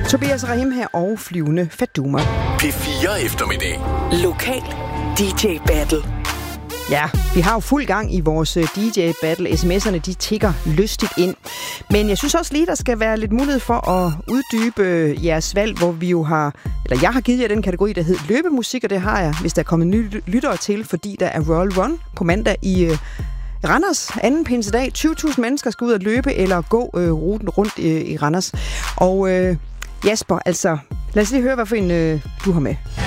Tobias Rahim her og Flyvende Faduma. P4 eftermiddag. Lokal DJ Battle. Ja, vi har jo fuld gang i vores DJ Battle. SMS'erne, de tikker lystigt ind. Men jeg synes også lige, der skal være lidt mulighed for at uddybe jeres valg, hvor vi jo jeg har givet jer den kategori, der hedder løbemusik, og det har jeg, hvis der er kommet nye lyttere til, fordi der er Royal Run på mandag i Randers, anden pinsedag. 20.000 mennesker skal ud og løbe eller gå ruten rundt i Randers. Og Jasper, altså, lad os lige høre, hvad for en du har med.